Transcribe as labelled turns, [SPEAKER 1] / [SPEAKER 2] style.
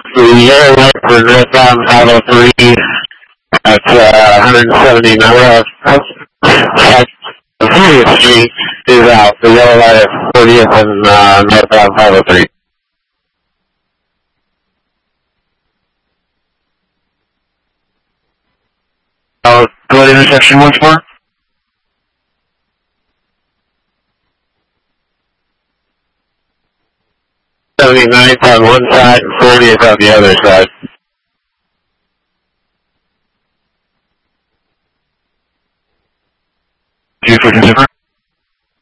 [SPEAKER 1] The air right for northbound 503 at 170 North 40th Street is out. The yellow light at 40th and northbound 503. Go to intersection once more. 79th on one side and 40th on the other side. Due for deliver.